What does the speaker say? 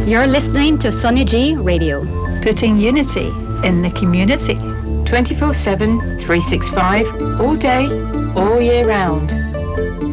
You're listening to Sonia G Radio. Putting unity in the community. 24/7, 365, all day, all year round.